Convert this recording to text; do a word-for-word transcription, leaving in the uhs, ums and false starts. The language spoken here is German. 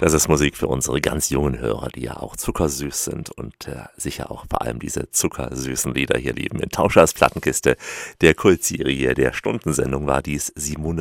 Das ist Musik für unsere ganz jungen Hörer, die ja auch zuckersüß sind und äh, sicher auch vor allem diese zuckersüßen Lieder hier lieben. In Tauschers Plattenkiste, der Kultserie der Stundensendung, war dies Simone